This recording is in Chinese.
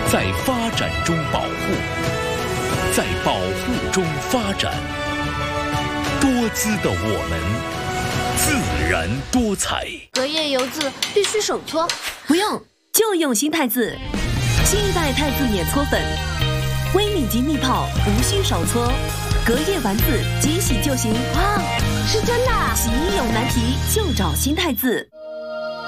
在发展中保护，在保护中发展。多姿的我们，自然多彩。 隔夜油渍必须手搓， 不用，就用新汰渍。新一代汰渍碾搓粉，微米级密泡，无需手搓，隔夜丸子即洗就行。 哇，是真的！ 洗衣有难题就找新汰渍。